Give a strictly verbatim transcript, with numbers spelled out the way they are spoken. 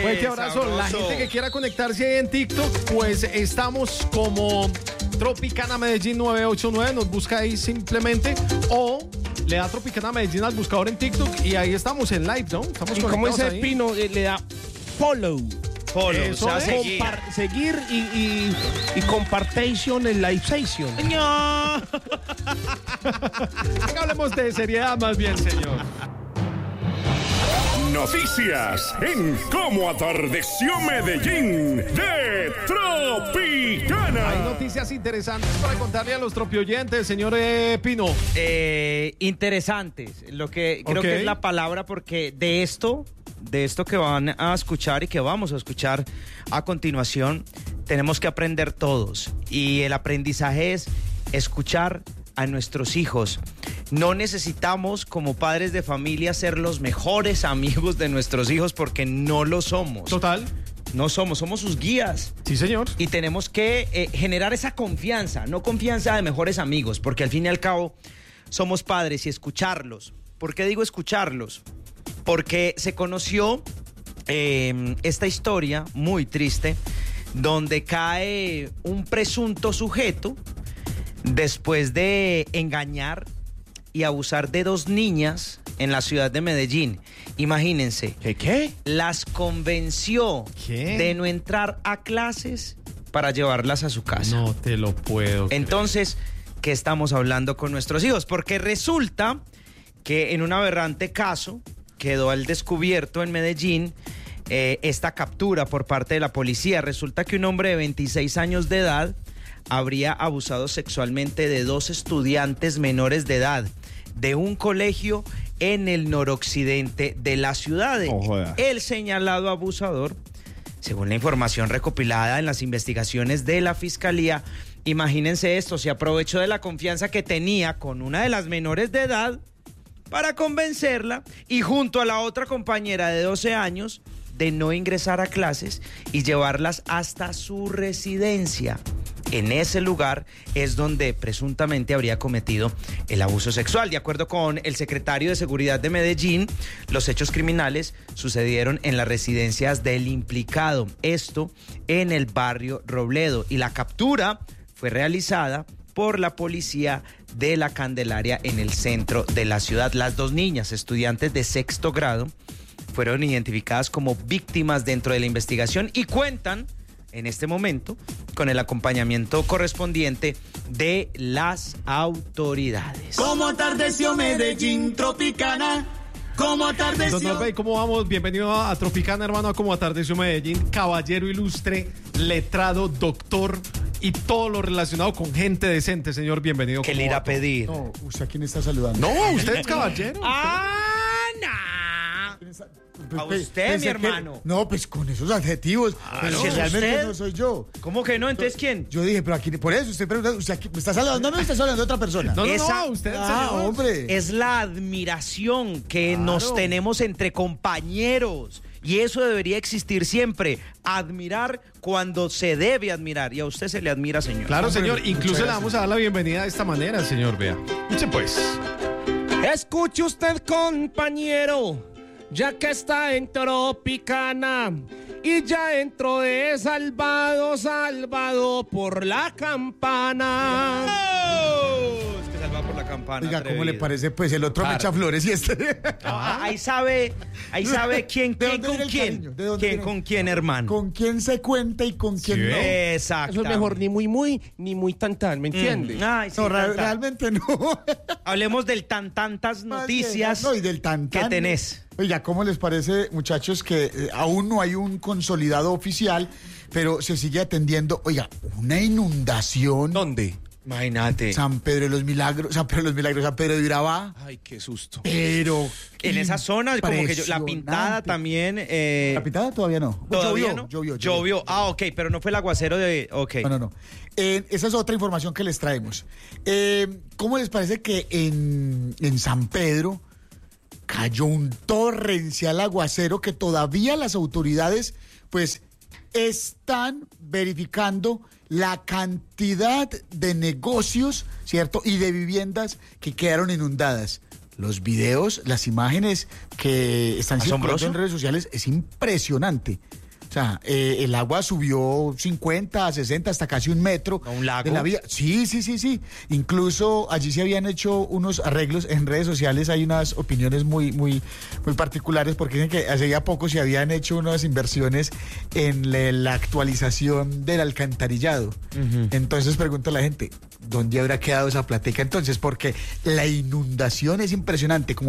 Fuerte abrazo. sabroso. La gente que quiera conectarse ahí en TikTok, pues estamos como Tropicana Medellín nueve ocho nueve. Nos busca ahí simplemente. O le da Tropicana Medellín al buscador en TikTok y ahí estamos en live, ¿no? Estamos Y como conectados dice ahí. Pino, eh, le da follow. Follow, Eso o sea, es. seguir. Compar- seguir y, y, y compartation en live session. No. Hablemos de seriedad más bien, señor. Noticias en Cómo Atardeció Medellín de Tropicana. Hay noticias interesantes para contarle a los tropioyentes, señor eh, Pino. Eh, interesantes, lo que creo Ok. que es la palabra, porque de esto, de esto que van a escuchar y que vamos a escuchar a continuación, tenemos que aprender todos. Y el aprendizaje es escuchar a nuestros hijos. No necesitamos, como padres de familia, ser los mejores amigos de nuestros hijos, porque no lo somos. Total. No somos, somos sus guías. Sí, señor. Y tenemos que eh, generar esa confianza, no confianza de mejores amigos, porque al fin y al cabo somos padres y escucharlos. ¿Por qué digo escucharlos? Porque se conoció eh, esta historia muy triste, donde cae un presunto sujeto después de engañar y abusar de dos niñas en la ciudad de Medellín. Imagínense. ¿Qué qué? Las convenció ¿Qué? de no entrar a clases para llevarlas a su casa. No te lo puedo. Entonces, ¿qué estamos hablando con nuestros hijos? Porque resulta que en un aberrante caso quedó al descubierto en Medellín eh, esta captura por parte de la policía. Resulta que un hombre de veintiséis años de edad habría abusado sexualmente de dos estudiantes menores de edad de un colegio en el noroccidente de la ciudad. Oh, joda. El señalado abusador, según la información recopilada en las investigaciones de la Fiscalía, imagínense esto, se aprovechó de la confianza que tenía con una de las menores de edad para convencerla y junto a la otra compañera de doce años de no ingresar a clases y llevarlas hasta su residencia. En ese lugar es donde presuntamente habría cometido el abuso sexual. De acuerdo con el secretario de Seguridad de Medellín, los hechos criminales sucedieron en las residencias del implicado, esto en el barrio Robledo, y la captura fue realizada por la policía de la Candelaria en el centro de la ciudad. Las dos niñas, estudiantes de sexto grado, fueron identificadas como víctimas dentro de la investigación y cuentan en este momento con el acompañamiento correspondiente de las autoridades. Como atardeció Medellín, Tropicana. Como Don atardeció. Norbey, ¿cómo vamos? Bienvenido a, a Tropicana, hermano, a Como Atardeció Medellín. Caballero ilustre, letrado, doctor y todo lo relacionado con gente decente, señor. Bienvenido. ¿Qué ¿Cómo le irá va a todo? pedir? No, ¿usted a quién está saludando? No, usted es caballero. ¡Ana! Pues, a pe- usted, pensé mi que- hermano. No, pues con esos adjetivos. Pero si si es realmente usted. no soy yo. ¿Cómo que no? ¿Entonces quién? Yo dije, pero aquí, por eso, usted pregunta, ¿usted aquí me está saludando? No me está saludando de otra persona. No, no, Esa- no, usted, Ah, señor. hombre. Es la admiración que nos tenemos entre compañeros. Y eso debería existir siempre. Admirar cuando se debe admirar. Y a usted se le admira, señor. Claro, Hombre, señor. muchas Incluso le gracias. vamos a dar la bienvenida de esta manera, señor. Vea. Escuche, pues. Escuche usted, compañero, ya que está en Tropicana y ya entró de salvado, salvado por la campana. ¡Oh! Es que salva por la campana. Oiga, ¿cómo le atrevido. parece? Pues el otro me Claro. echa flores y este. Ah, ahí sabe, ahí sabe quién, ¿De quién dónde con viene el quién. cariño? ¿De dónde ¿Quién viene? con quién, hermano? ¿Con quién se cuenta y con quién Sí, no? Exacto. Eso es mejor ni muy muy ni muy tan tan, ¿me entiende? Mm. Ay, sí, No, ra- tan, tan. realmente no. Hablemos del tan tantas noticias No, y del tan, que tan. tenés. Oiga, ¿cómo les parece, muchachos, que eh, aún no hay un consolidado oficial, pero se sigue atendiendo, oiga, una inundación? ¿Dónde? Imagínate. San Pedro de los Milagros, San Pedro de los Milagros, San Pedro de Urabá, Ay, qué susto. pero En esa zona, como que yo- la pintada impresionante. también. Eh, ¿La pintada todavía no? ¿Todavía llovió, no? llovió, Llovió. Ah, ok, pero no fue el aguacero de. Ok. No, no, no. Eh, esa es otra información que les traemos. Eh, ¿Cómo les parece que en, en San Pedro cayó un torrencial aguacero que todavía las autoridades, pues, están verificando la cantidad de negocios, ¿cierto? Y de viviendas que quedaron inundadas. Los videos, las imágenes que están circulando Asombroso. en redes sociales es impresionante. sea, eh, el agua subió cincuenta, sesenta, hasta casi un metro. ¿A un lago? De la vía. Sí, sí, sí, sí. Incluso allí se habían hecho unos arreglos en redes sociales. Hay unas opiniones muy, muy, muy particulares porque dicen que hace ya poco se habían hecho unas inversiones en la, la actualización del alcantarillado. Uh-huh. Entonces pregunta a la gente, ¿dónde habrá quedado esa platica entonces? Porque la inundación es impresionante. Como